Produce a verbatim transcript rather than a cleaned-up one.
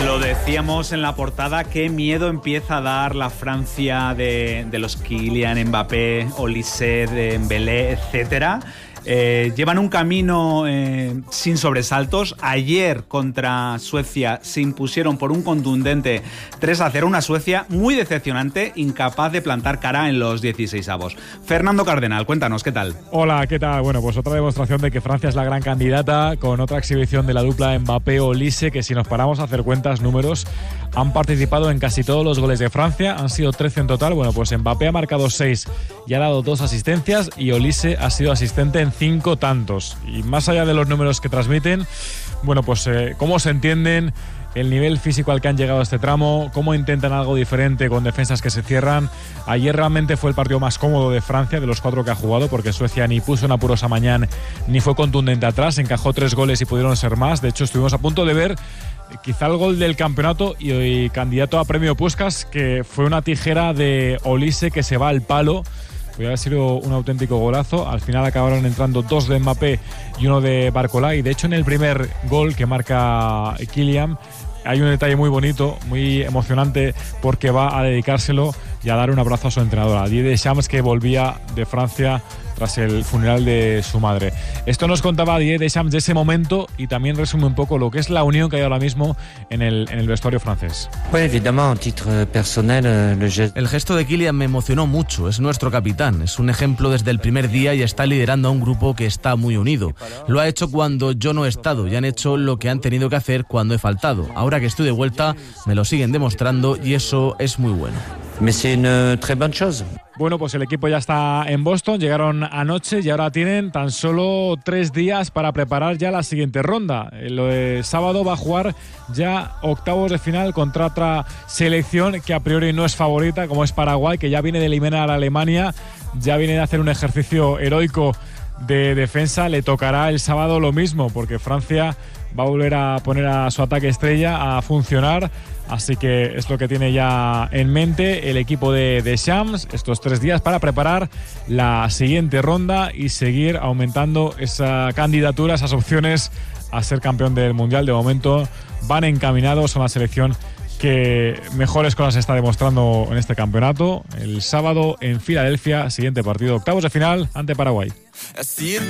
Lo decíamos en la portada, qué miedo empieza a dar la Francia de, de los Kylian Mbappé, Olise, Dembélé, etcétera. Eh, llevan un camino eh, sin sobresaltos. Ayer contra Suecia se impusieron por un contundente tres a cero, una Suecia muy decepcionante, incapaz de plantar cara en los dieciseisavos. Fernando Cardenal, cuéntanos, ¿qué tal? Hola, ¿qué tal? Bueno, pues otra demostración de que Francia es la gran candidata, con otra exhibición de la dupla Mbappé-Olise, que si nos paramos a hacer cuentas, números, han participado en casi todos los goles de Francia, han sido trece en total. Bueno, pues Mbappé ha marcado seis y ha dado dos asistencias, y Olise ha sido asistente en cinco tantos. Y más allá de los números que transmiten, bueno, pues eh, cómo se entienden, el nivel físico al que han llegado a este tramo, cómo intentan algo diferente con defensas que se cierran. Ayer realmente fue el partido más cómodo de Francia, de los cuatro que ha jugado, porque Suecia ni puso en apuros a Mañán, ni fue contundente atrás, encajó tres goles y pudieron ser más. De hecho, estuvimos a punto de ver quizá el gol del campeonato y, y candidato a premio Puskás, que fue una tijera de Olise que se va al palo. Podría haber sido un auténtico golazo. Al final acabaron entrando dos de Mbappé y uno de Barcola. Y de hecho, en el primer gol que marca Kylian hay un detalle muy bonito, muy emocionante, porque va a dedicárselo y a dar un abrazo a su entrenadora, Didier Deschamps, que volvía de Francia tras el funeral de su madre. Esto nos contaba Didier Deschamps de ese momento, y también resume un poco lo que es la unión que hay ahora mismo en el, en el vestuario francés. El gesto de Kylian me emocionó mucho. Es nuestro capitán, es un ejemplo desde el primer día y está liderando a un grupo que está muy unido. Lo ha hecho cuando yo no he estado y han hecho lo que han tenido que hacer cuando he faltado. Ahora que estoy de vuelta, me lo siguen demostrando y eso es muy bueno. Bueno, pues el equipo ya está en Boston, llegaron anoche y ahora tienen tan solo tres días para preparar ya la siguiente ronda. El de sábado va a jugar ya octavos de final contra otra selección que a priori no es favorita, como es Paraguay, que ya viene de eliminar a Alemania, ya viene de hacer un ejercicio heroico de defensa. Le tocará el sábado lo mismo, porque Francia va a volver a poner a su ataque estrella a funcionar. Así que es lo que tiene ya en mente el equipo de Deschamps, estos tres días para preparar la siguiente ronda y seguir aumentando esa candidatura, esas opciones a ser campeón del Mundial. De momento van encaminados a una selección que mejores cosas está demostrando en este campeonato. El sábado en Filadelfia, siguiente partido, octavos de final ante Paraguay.